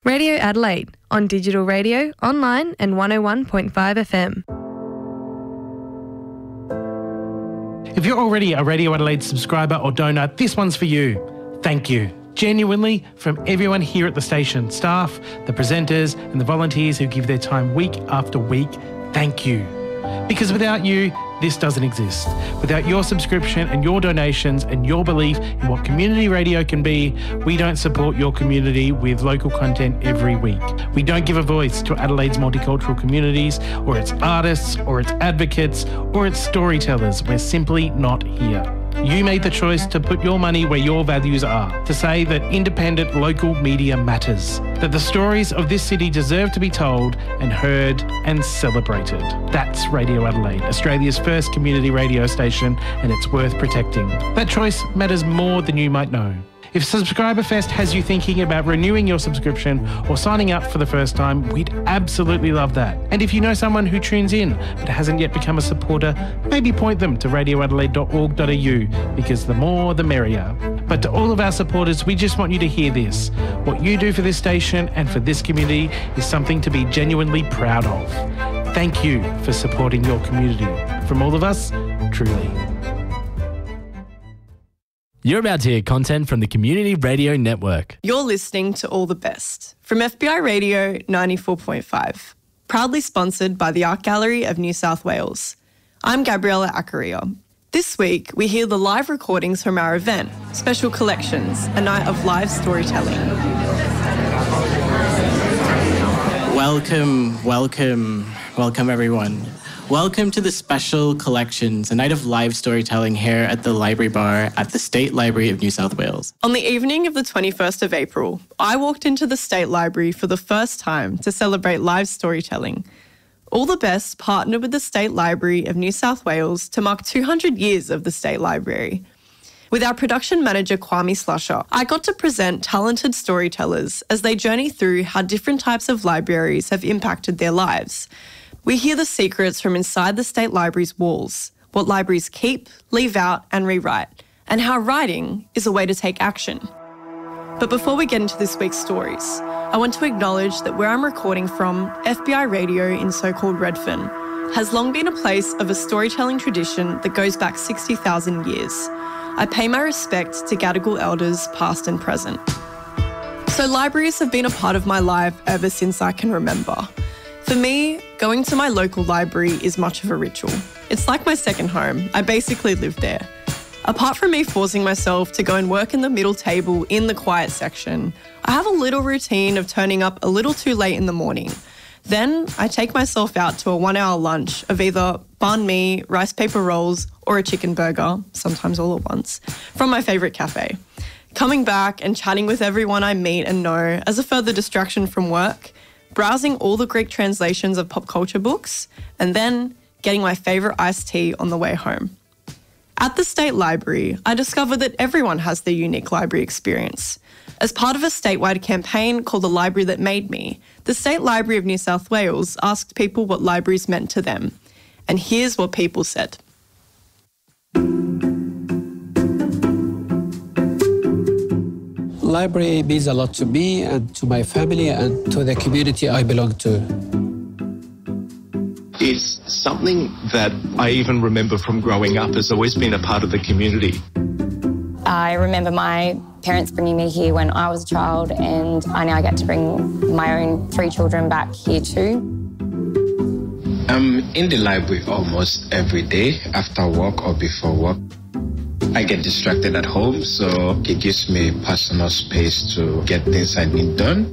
Radio Adelaide, on digital radio, online and 101.5 FM. If you're already a Radio Adelaide subscriber or donor, this one's for you. Thank you. Genuinely, from everyone here at the station, staff, the presenters and the volunteers who give their time week after week, thank you. Because without you, this doesn't exist. Without your subscription and your donations and your belief in what community radio can be, we don't support your community with local content every week. We don't give a voice to Adelaide's multicultural communities or its artists or its advocates or its storytellers. We're simply not here. You made the choice to put your money where your values are, to say that independent local media matters, that the stories of this city deserve to be told and heard and celebrated. That's Radio Adelaide, Australia's first community radio station, and it's worth protecting. That choice matters more than you might know. If Subscriber Fest has you thinking about renewing your subscription or signing up for the first time, we'd absolutely love that. And if you know someone who tunes in but hasn't yet become a supporter, maybe point them to radioadelaide.org.au, because the more the merrier. But to all of our supporters, we just want you to hear this. What you do for this station and for this community is something to be genuinely proud of. Thank you for supporting your community. From all of us, truly. You're about to hear content from the Community Radio Network. You're listening to All the Best from FBI Radio 94.5, proudly sponsored by the Art Gallery of New South Wales. I'm Gabriella Accaria. This week, we hear the live recordings from our event, Special Collections, a night of live storytelling. Welcome everyone. Welcome to the Special Collections, a night of live storytelling here at the Library Bar at the State Library of New South Wales. On the evening of the 21st of April, I walked into the State Library for the first time to celebrate live storytelling. All the Best partnered with the State Library of New South Wales to mark 200 years of the State Library. With our production manager, Kwame Slusher, I got to present talented storytellers as they journey through how different types of libraries have impacted their lives. We hear the secrets from inside the State Library's walls, what libraries keep, leave out and rewrite, and how writing is a way to take action. But before we get into this week's stories, I want to acknowledge that where I'm recording from, FBI Radio in so-called Redfern, has long been a place of a storytelling tradition that goes back 60,000 years. I pay my respect to Gadigal elders past and present. So libraries have been a part of my life ever since I can remember. For me, going to my local library is much of a ritual. It's like my second home. I basically live there. Apart from me forcing myself to go and work in the middle table in the quiet section, I have a little routine of turning up a little too late in the morning. Then I take myself out to a 1-hour lunch of either banh mi, rice paper rolls, or a chicken burger, sometimes all at once, from my favourite cafe. Coming back and chatting with everyone I meet and know as a further distraction from work, browsing all the Greek translations of pop culture books, and then getting my favourite iced tea on the way home. At the State Library, I discovered that everyone has their unique library experience. As part of a statewide campaign called The Library That Made Me, the State Library of New South Wales asked people what libraries meant to them. And here's what people said. Library means a lot to me and to my family and to the community I belong to. It's something that I even remember from growing up. Has always been a part of the community. I remember my parents bringing me here when I was a child, and I now get to bring my own 3 children back here too. I'm in the library almost every day after work or before work. I get distracted at home, so it gives me personal space to get things I need done.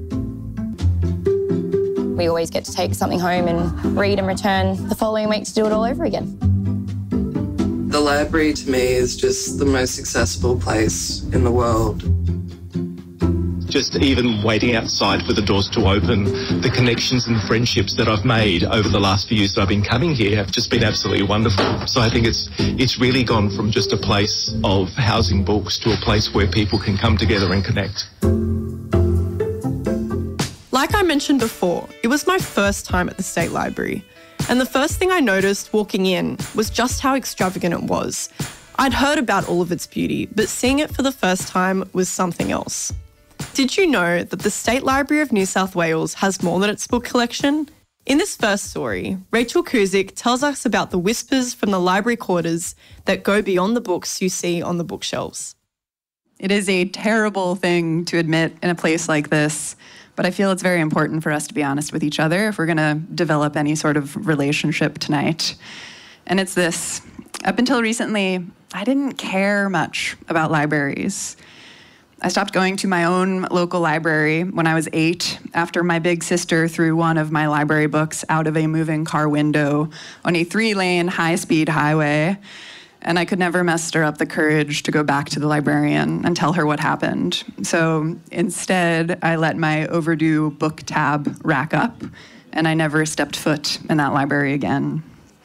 We always get to take something home and read and return the following week to do it all over again. The library to me is just the most accessible place in the world. Just even waiting outside for the doors to open, the connections and the friendships that I've made over the last few years that I've been coming here have just been absolutely wonderful. So I think it's really gone from just a place of housing books to a place where people can come together and connect. Like I mentioned before, it was my first time at the State Library. And the first thing I noticed walking in was just how extravagant it was. I'd heard about all of its beauty, but seeing it for the first time was something else. Did you know that the State Library of New South Wales has more than its book collection? In this first story, Rachel Kuzik tells us about the whispers from the library quarters that go beyond the books you see on the bookshelves. It is a terrible thing to admit in a place like this, but I feel it's very important for us to be honest with each other if we're going to develop any sort of relationship tonight. And it's this. Up until recently, I didn't care much about libraries. I stopped going to my own local library when I was 8 after my big sister threw one of my library books out of a moving car window on a 3-lane high-speed highway, and I could never muster up the courage to go back to the librarian and tell her what happened. So instead, I let my overdue book tab rack up, and I never stepped foot in that library again.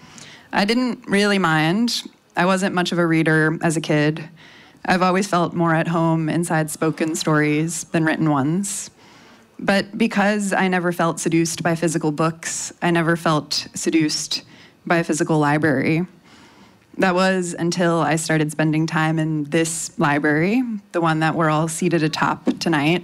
I didn't really mind. I wasn't much of a reader as a kid. I've always felt more at home inside spoken stories than written ones. But because I never felt seduced by physical books, I never felt seduced by a physical library. That was until I started spending time in this library, the one that we're all seated atop tonight.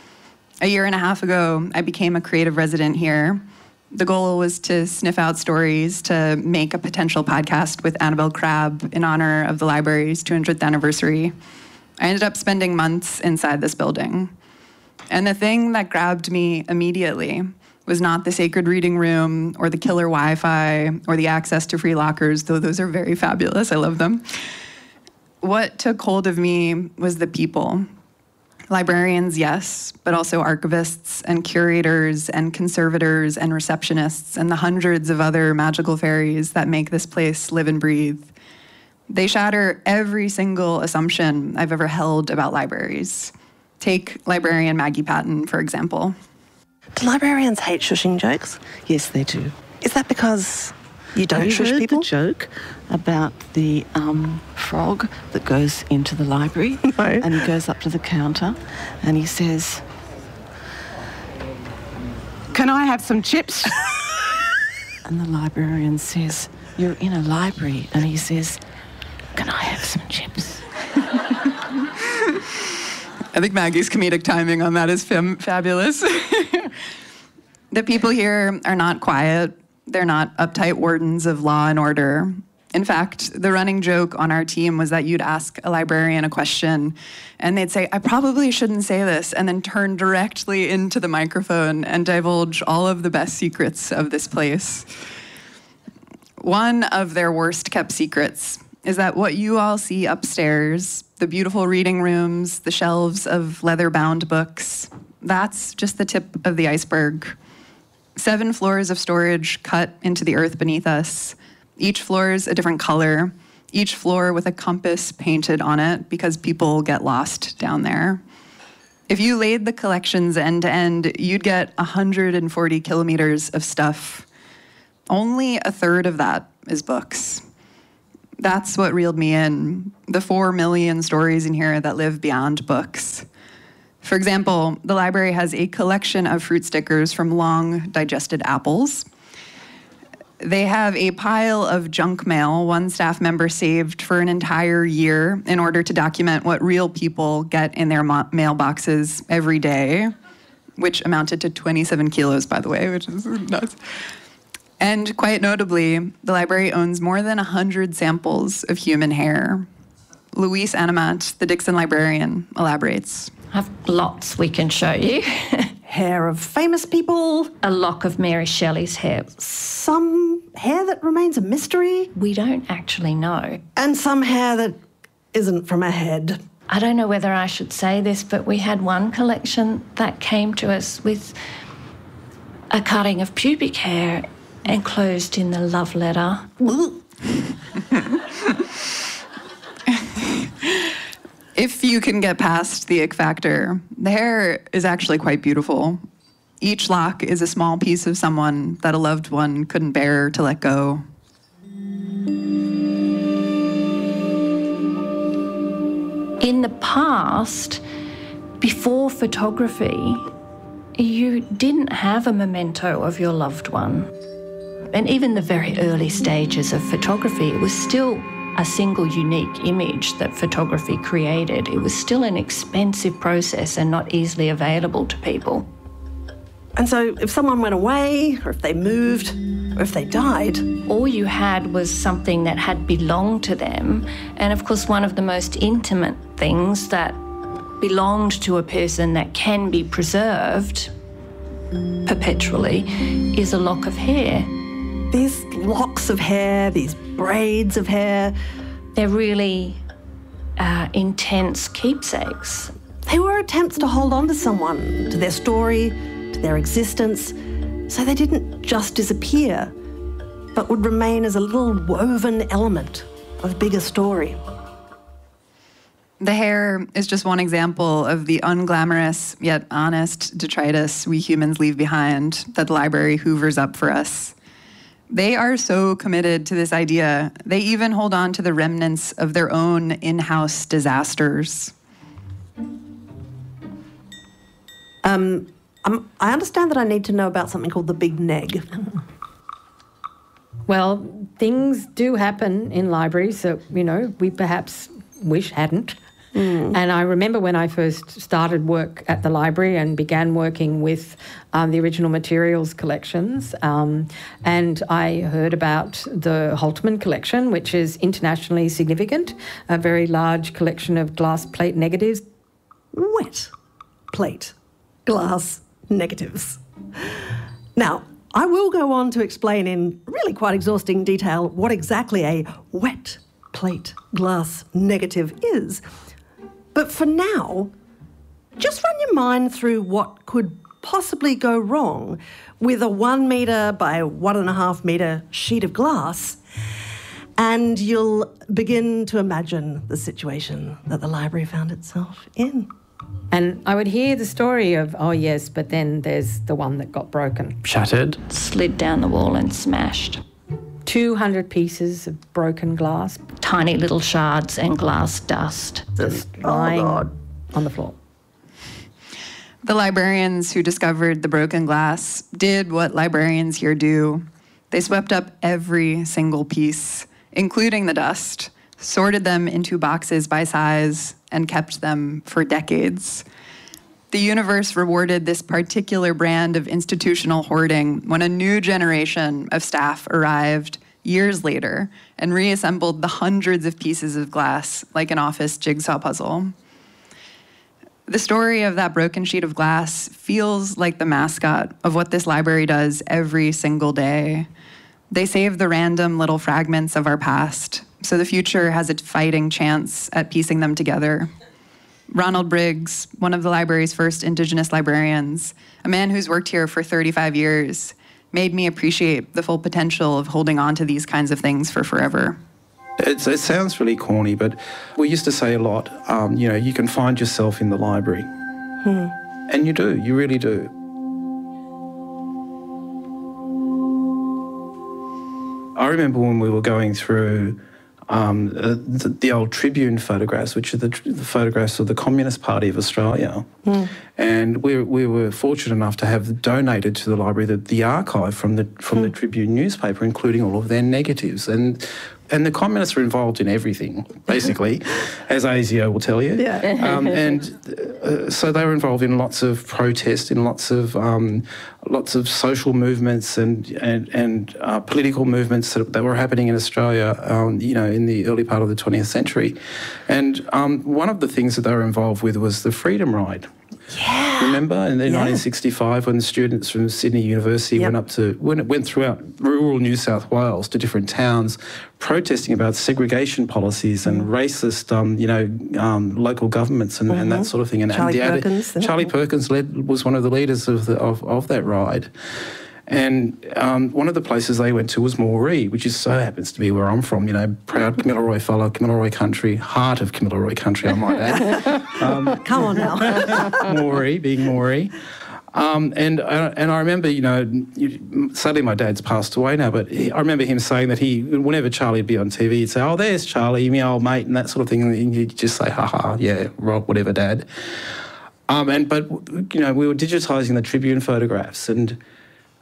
A year and a half ago, I became a creative resident here. The goal was to sniff out stories to make a potential podcast with Annabelle Crabb in honor of the library's 200th anniversary. I ended up spending months inside this building. And the thing that grabbed me immediately was not the sacred reading room or the killer Wi-Fi or the access to free lockers, though those are very fabulous. I love them. What took hold of me was the people. Librarians, yes, but also archivists and curators and conservators and receptionists and the hundreds of other magical fairies that make this place live and breathe. They shatter every single assumption I've ever held about libraries. Take librarian Maggie Patton, for example. Do librarians hate shushing jokes? Yes, they do. Is that because you don't shush heard people? The joke about the frog that goes into the library? No. And he goes up to the counter and he says, "Can I have some chips?" And the librarian says, "You're in a library." And he says, "Can I have some chips?" I think Maggie's comedic timing on that is fabulous. The people here are not quiet. They're not uptight wardens of law and order. In fact, the running joke on our team was that you'd ask a librarian a question and they'd say, "I probably shouldn't say this," and then turn directly into the microphone and divulge all of the best secrets of this place. One of their worst kept secrets is that what you all see upstairs, the beautiful reading rooms, the shelves of leather-bound books, that's just the tip of the iceberg. 7 floors of storage cut into the earth beneath us. Each floor is a different color, each floor with a compass painted on it because people get lost down there. If you laid the collections end to end, you'd get 140 kilometers of stuff. Only a third of that is books. That's what reeled me in, the 4 million stories in here that live beyond books. For example, the library has a collection of fruit stickers from long digested apples. They have a pile of junk mail one staff member saved for an entire year in order to document what real people get in their mailboxes every day, which amounted to 27 kilos, by the way, which is nuts. And quite notably, the library owns more than 100 samples of human hair. Louise Animat, the Dixon librarian, elaborates. I have lots we can show you. Hair of famous people. A lock of Mary Shelley's hair. Some hair that remains a mystery. We don't actually know. And some hair that isn't from a head. I don't know whether I should say this, but we had one collection that came to us with a cutting of pubic hair enclosed in the love letter. If you can get past the ick factor, the hair is actually quite beautiful. Each lock is a small piece of someone that a loved one couldn't bear to let go. In the past, before photography, you didn't have a memento of your loved one. And even the very early stages of photography, it was still a single unique image that photography created. It was still an expensive process and not easily available to people. And so if someone went away, or if they moved, or if they died, all you had was something that had belonged to them. And of course, one of the most intimate things that belonged to a person that can be preserved perpetually is a lock of hair. These locks of hair, these braids of hair, they're really intense keepsakes. They were attempts to hold on to someone, to their story, to their existence, so they didn't just disappear, but would remain as a little woven element of a bigger story. The hair is just one example of the unglamorous yet honest detritus we humans leave behind that the library hoovers up for us. They are so committed to this idea, they even hold on to the remnants of their own in-house disasters. I understand that I need to know about something called the Big Neg. Well, things do happen in libraries that, we perhaps wish hadn't. And I remember when I first started work at the library and began working with the original materials collections, and I heard about the Holtman collection, which is internationally significant, a very large collection of glass plate negatives. Wet plate glass negatives. Now, I will go on to explain in really quite exhausting detail what exactly a wet plate glass negative is. But for now, just run your mind through what could possibly go wrong with a 1 metre by 1.5 metre sheet of glass, and you'll begin to imagine the situation that the library found itself in. And I would hear the story of, oh yes, but then there's the one that got broken. Shattered. Slid down the wall and smashed. 200 pieces of broken glass. Tiny little shards and glass dust. Just lying on the floor. The librarians who discovered the broken glass did what librarians here do. They swept up every single piece, including the dust, sorted them into boxes by size, and kept them for decades. The universe rewarded this particular brand of institutional hoarding when a new generation of staff arrived years later and reassembled the hundreds of pieces of glass like an office jigsaw puzzle. The story of that broken sheet of glass feels like the mascot of what this library does every single day. They save the random little fragments of our past, so the future has a fighting chance at piecing them together. Ronald Briggs, one of the library's first Indigenous librarians, a man who's worked here for 35 years, made me appreciate the full potential of holding on to these kinds of things for forever. It sounds really corny, but we used to say a lot, you can find yourself in the library. And you do, you really do. I remember when we were going through the old Tribune photographs, which are the photographs of the Communist Party of Australia. And we were fortunate enough to have donated to the library the archive from the Tribune newspaper, including all of their negatives. And the communists were involved in everything, basically, as ASIO will tell you. So they were involved in lots of protests, in lots of social movements and political movements that were happening in Australia, in the early part of the 20th century. And one of the things that they were involved with was the Freedom Ride. Yeah. Remember in 1965 when the students from Sydney University went throughout rural New South Wales to different towns protesting about segregation policies and racist, local governments and that sort of thing. And Charlie Perkins was one of the leaders of that ride. And one of the places they went to was Moree, which happens to be where I'm from, proud Kamilaroi fellow, Kamilaroi country, heart of Kamilaroi country, I might add. Come on now. Moree, being Moree. And I remember, sadly my dad's passed away now, but I remember him saying that whenever Charlie would be on TV, he'd say, oh, there's Charlie, my old mate, and that sort of thing. And he'd just say, ha, yeah, Rob, whatever, Dad. But we were digitising the Tribune photographs, and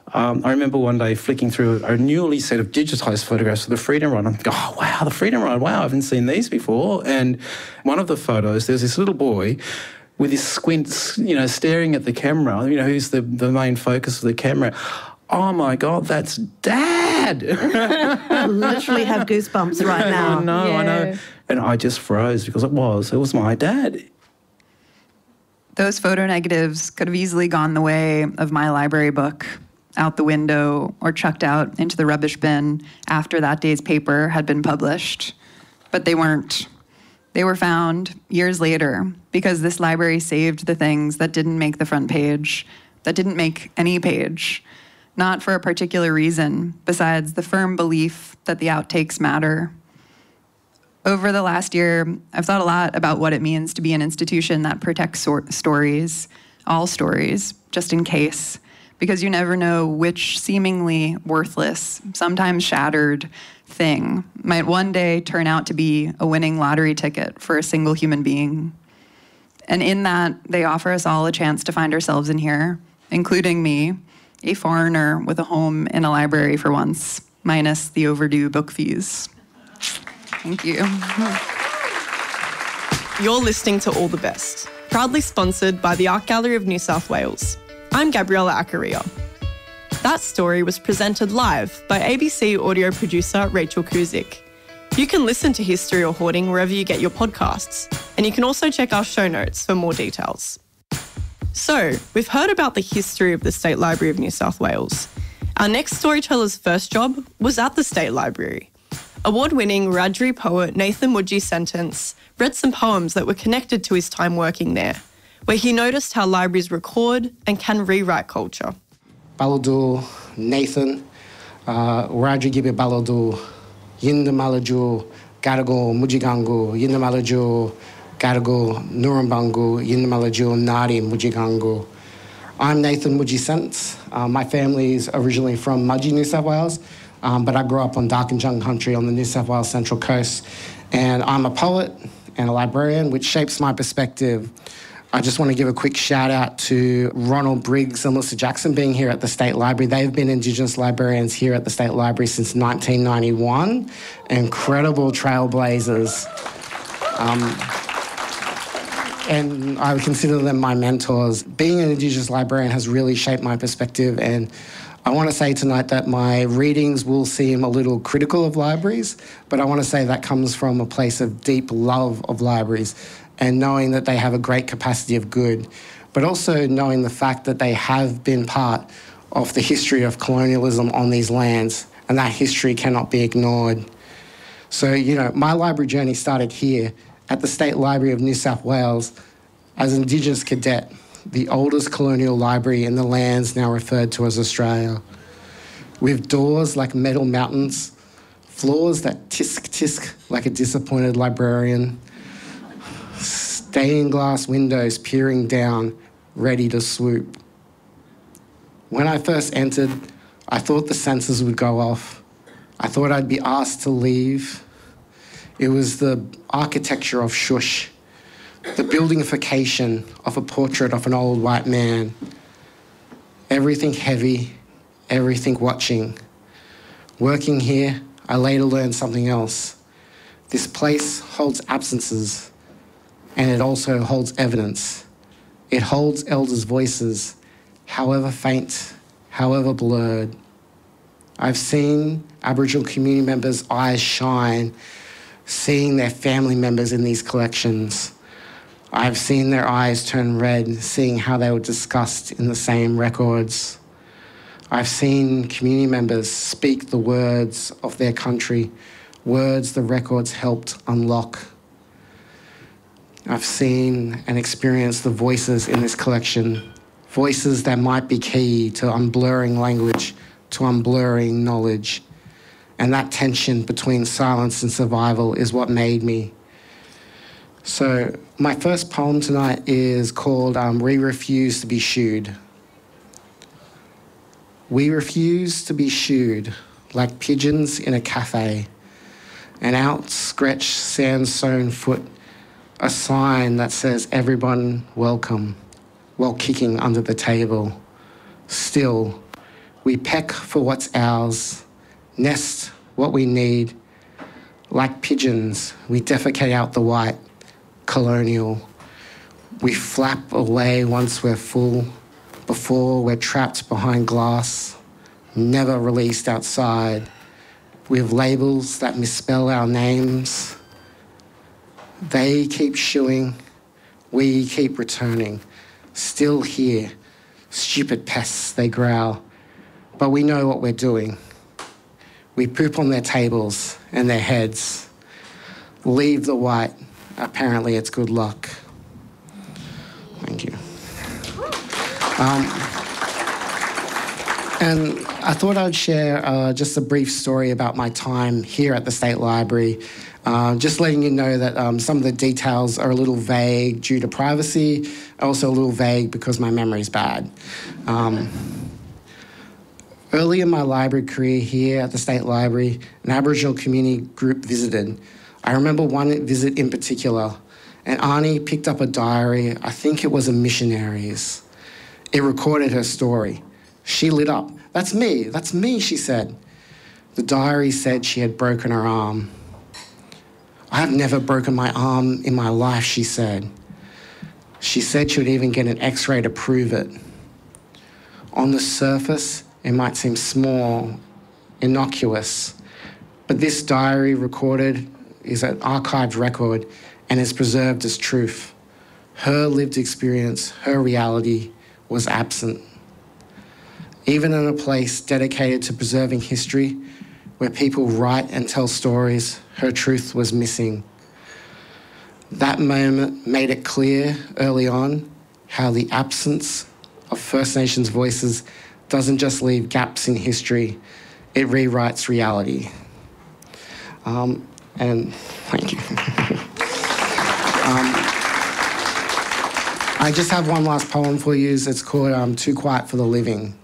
I remember one day flicking through a newly set of digitised photographs of the Freedom Ride. I'm thinking, oh, wow, the Freedom Ride, wow, I haven't seen these before. And one of the photos, there's this little boy with his squints, staring at the camera, who's the main focus of the camera. Oh, my God, that's Dad. I literally have goosebumps right now. I know. And I just froze because it was my dad. Those photo negatives could have easily gone the way of my library book, out the window or chucked out into the rubbish bin after that day's paper had been published. But they weren't. They were found years later because this library saved the things that didn't make the front page, that didn't make any page, not for a particular reason besides the firm belief that the outtakes matter. Over the last year, I've thought a lot about what it means to be an institution that protects stories, all stories, just in case, because you never know which seemingly worthless, sometimes shattered thing might one day turn out to be a winning lottery ticket for a single human being. And in that, they offer us all a chance to find ourselves in here, including me, a foreigner with a home in a library for once, minus the overdue book fees. Thank you. You're listening to All the Best, proudly sponsored by the Art Gallery of New South Wales. I'm Gabriella Accaria. That story was presented live by ABC audio producer Rachel Kuzik. You can listen to History or Hoarding wherever you get your podcasts, and you can also check our show notes for more details. So, we've heard about the history of the State Library of New South Wales. Our next storyteller's first job was at the State Library. Award-winning Wiradjuri poet Nathan Mudgee Sentence read some poems that were connected to his time working there, where he noticed how libraries record and can rewrite culture. Baladu, Nathan, Wiradjuri Gibi Baladu, Yinda Malaju, Gadago, Mujigangu, Yinda Malaju, Gadago, Nurumbangu, Yinda Malaju, Nadi, Mujigangu. I'm Nathan Mudgee Sentence. My family's originally from Mudgee, New South Wales, but I grew up on Darkinjung country on the New South Wales Central Coast. And I'm a poet and a librarian, which shapes my perspective. I just want to give a quick shout out to Ronald Briggs and Melissa Jackson being here at the State Library. They've been Indigenous librarians here at the State Library since 1991. Incredible trailblazers. And I would consider them my mentors. Being an Indigenous librarian has really shaped my perspective, and I want to say tonight that my readings will seem a little critical of libraries, but I want to say that comes from a place of deep love of libraries and knowing that they have a great capacity of good, but also knowing the fact that they have been part of the history of colonialism on these lands, and that history cannot be ignored. So, my library journey started here at the State Library of New South Wales as an Indigenous cadet, the oldest colonial library in the lands now referred to as Australia, with doors like metal mountains, floors that tisk-tisk like a disappointed librarian, stained glass windows peering down, ready to swoop. When I first entered, I thought the sensors would go off. I thought I'd be asked to leave. It was the architecture of shush, the buildingification of a portrait of an old white man. Everything heavy, everything watching. Working here, I later learned something else. This place holds absences, and it also holds evidence. It holds elders' voices, however faint, however blurred. I've seen Aboriginal community members' eyes shine, seeing their family members in these collections. I've seen their eyes turn red, seeing how they were discussed in the same records. I've seen community members speak the words of their country, words the records helped unlock. I've seen and experienced the voices in this collection, voices that might be key to unblurring language, to unblurring knowledge. And that tension between silence and survival is what made me. So my first poem tonight is called We Refuse to be Shooed. We refuse to be shooed like pigeons in a cafe, an outstretched sand-sown foot, a sign that says everyone welcome, while kicking under the table. Still, We peck for what's ours, nest what we need. Like pigeons, we defecate out the white, colonial. We flap away once we're full, before we're trapped behind glass, never released outside. We have labels that misspell our names. They keep shooing, we keep returning. Still here, stupid pests, they growl. But we know what we're doing. We poop on their tables and their heads. Leave the white, apparently it's good luck. Thank you. And I thought I'd share just a brief story about my time here at the State Library. Just letting you know that some of the details are a little vague due to privacy, also a little vague because my memory's bad. Early in my library career here at the State Library, an Aboriginal community group visited. I remember one visit in particular, and Arnie picked up a diary, I think it was a missionary's. It recorded her story. She lit up. That's me, she said. The diary said she had broken her arm. I have never broken my arm in my life, she said. She said she would even get an x-ray to prove it. On the surface, it might seem small, innocuous, but this diary recorded is an archived record and is preserved as truth. Her lived experience, her reality was absent. Even in a place dedicated to preserving history, where people write and tell stories, her truth was missing. That moment made it clear early on how the absence of First Nations voices doesn't just leave gaps in history, it rewrites reality. And thank you. I just have one last poem for you. It's called Too Quiet for the Living.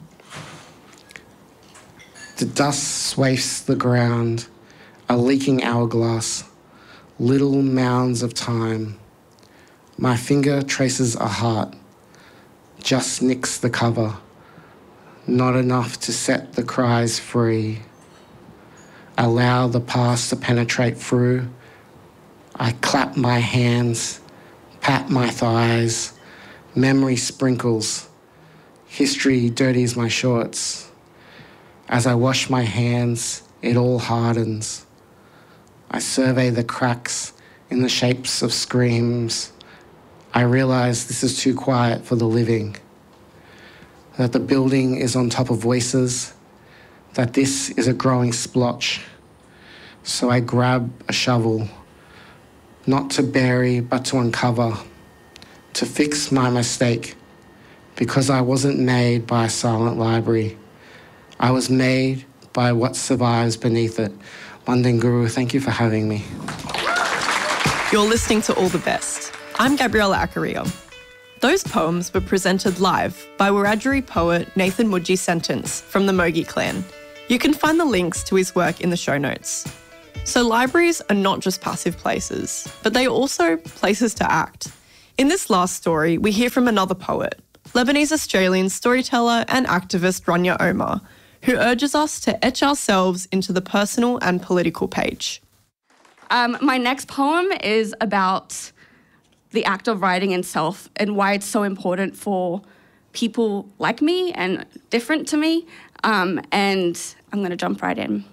The dust swathes the ground, a leaking hourglass, little mounds of time. My finger traces a heart, just nicks the cover, not enough to set the cries free. Allow the past to penetrate through. I clap my hands, pat my thighs, memory sprinkles, history dirties my shorts. As I wash my hands, it all hardens. I survey the cracks in the shapes of screams. I realize this is too quiet for the living, that the building is on top of voices, that this is a growing splotch. So I grab a shovel, not to bury, but to uncover, to fix my mistake, because I wasn't made by a silent library. I was made by what survives beneath it. Mandinguru, thank you for having me. You're listening to All the Best. I'm Gabriella Acarillo. Those poems were presented live by Wiradjuri poet Nathan Mudgee Sentence from the Mogi clan. You can find the links to his work in the show notes. So libraries are not just passive places, but they are also places to act. In this last story, we hear from another poet, Lebanese-Australian storyteller and activist Rania Omar, who urges us to etch ourselves into the personal and political page. My next poem is about the act of writing itself and why it's so important for people like me and different to me. And I'm going to jump right in.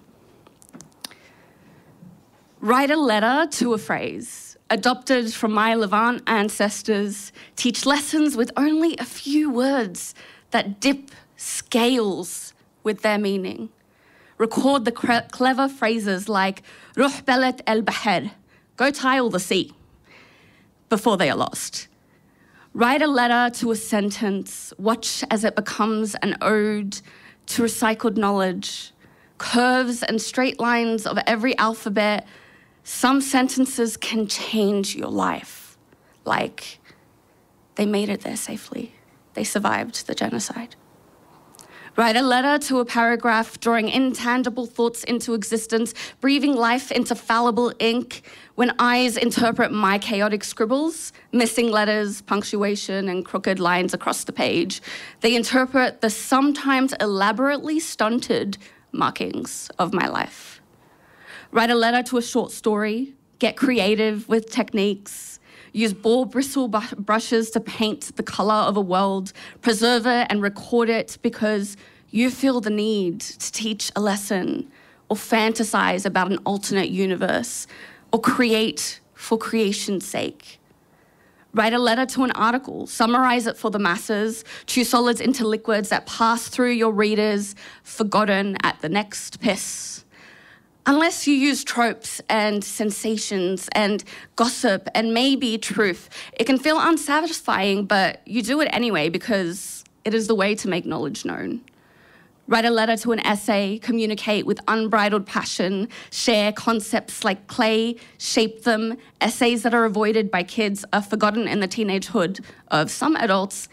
Write a letter to a phrase, adopted from my Levant ancestors, teach lessons with only a few words that dip scales with their meaning. Record the clever phrases like Ruh Belet El Baher, go tile the sea, before they are lost. Write a letter to a sentence, watch as it becomes an ode to recycled knowledge. Curves and straight lines of every alphabet, some sentences can change your life. Like, they made it there safely. They survived the genocide. Write a letter to a paragraph, drawing intangible thoughts into existence, breathing life into fallible ink. When eyes interpret my chaotic scribbles, missing letters, punctuation, and crooked lines across the page, they interpret the sometimes elaborately stunted markings of my life. Write a letter to a short story, get creative with techniques, use ball bristle brushes to paint the colour of a world, preserve it and record it because you feel the need to teach a lesson or fantasize about an alternate universe or create for creation's sake. Write a letter to an article, summarize it for the masses, choose solids into liquids that pass through your readers, forgotten at the next piss. Unless you use tropes and sensations and gossip and maybe truth, it can feel unsatisfying, but you do it anyway because it is the way to make knowledge known. Write a letter to an essay, communicate with unbridled passion, share concepts like clay, shape them. Essays that are avoided by kids are forgotten in the teenagehood of some adults,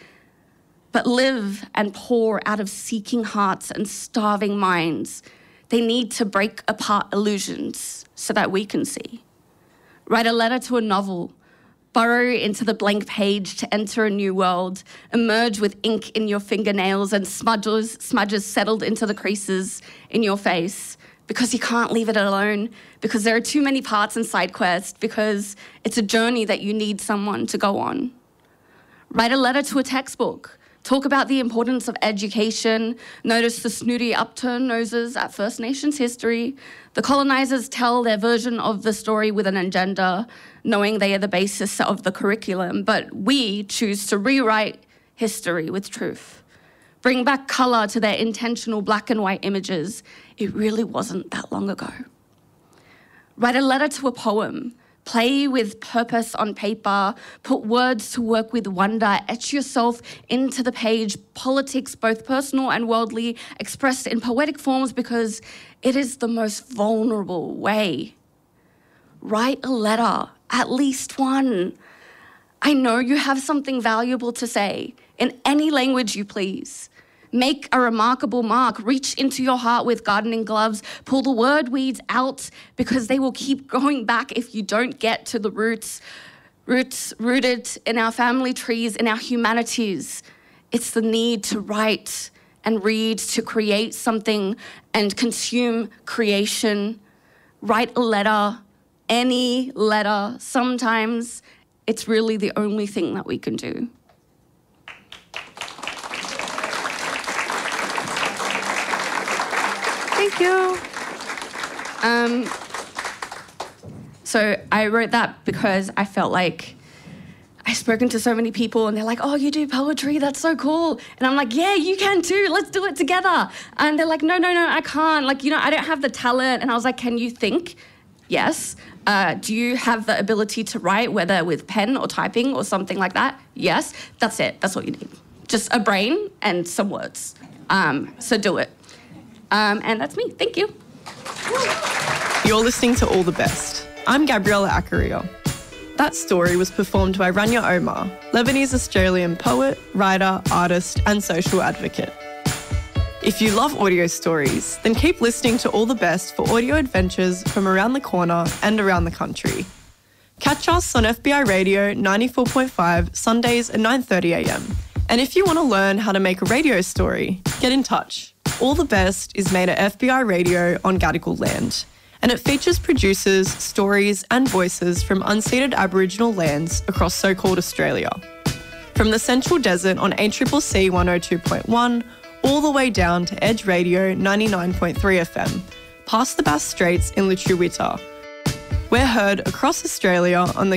but live and pour out of seeking hearts and starving minds. They need to break apart illusions so that we can see. Write a letter to a novel. Burrow into the blank page to enter a new world. Emerge with ink in your fingernails and smudges settled into the creases in your face because you can't leave it alone, because there are too many parts in side quest, because it's a journey that you need someone to go on. Write a letter to a textbook. Talk about the importance of education. Notice the snooty upturned noses at First Nations history. The colonizers tell their version of the story with an agenda, knowing they are the basis of the curriculum, but we choose to rewrite history with truth. Bring back colour to their intentional black and white images. It really wasn't that long ago. Write a letter to a poem. Play with purpose on paper, put words to work with wonder, etch yourself into the page, politics, both personal and worldly, expressed in poetic forms because it is the most vulnerable way. Write a letter, at least one. I know you have something valuable to say in any language you please. Make a remarkable mark, reach into your heart with gardening gloves, pull the word weeds out because they will keep going back if you don't get to the roots rooted in our family trees, in our humanities. It's the need to write and read, to create something and consume creation. Write a letter, any letter. Sometimes it's really the only thing that we can do. Thank you. So I wrote that because I felt like I've spoken to so many people and they're like, oh, you do poetry, that's so cool. And I'm like, yeah, you can too, let's do it together. And they're like, no, I can't. Like, I don't have the talent. And I was like, can you think? Yes. Do you have the ability to write, whether with pen or typing or something like that? Yes. That's it. That's what you need. Just a brain and some words. So do it. And that's me. Thank you. You're listening to All the Best. I'm Gabriella Akaria. That story was performed by Rania Omar, Lebanese-Australian poet, writer, artist, and social advocate. If you love audio stories, then keep listening to All the Best for audio adventures from around the corner and around the country. Catch us on FBI Radio 94.5 Sundays at 9:30 a.m. And if you want to learn how to make a radio story, get in touch. All the Best is made at FBI Radio on Gadigal land, and it features producers, stories and voices from unceded Aboriginal lands across so-called Australia. From the Central Desert on ACCC 102.1 all the way down to Edge Radio 99.3 FM, past the Bass Straits in Lutruwita. We're heard across Australia on the